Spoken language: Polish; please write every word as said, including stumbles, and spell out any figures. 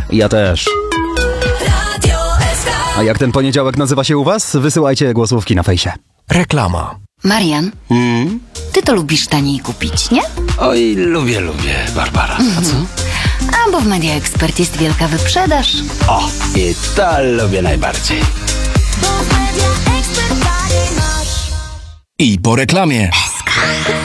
Ja też. A jak ten poniedziałek nazywa się u was? Wysyłajcie głosówki na fejsie. Reklama. Marian, Hmm? ty to lubisz taniej kupić, nie? Oj, lubię, lubię, Barbara. A co? A bo w Media Expert jest wielka wyprzedaż. O, i to lubię najbardziej. I po reklamie.